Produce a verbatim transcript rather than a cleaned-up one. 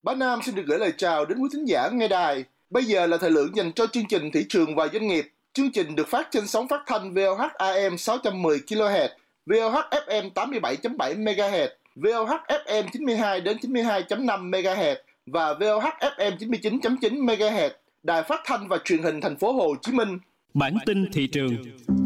Bá Nam xin được gửi lời chào đến quý thính giả nghe đài. Bây giờ là thời lượng dành cho chương trình Thị trường và Doanh nghiệp. Chương trình được phát trên sóng phát thanh vê o hát a em sáu trăm mười ki lô héc, vê o hát ép em tám mươi bảy chấm bảy mê ga héc, vê o hát ép em chín mươi hai đến chín mươi hai chấm năm mê ga héc và vê o hát ép em chín mươi chín chấm chín mê ga héc. Đài Phát thanh và Truyền hình Thành phố Hồ Chí Minh. Bản tin thị trường.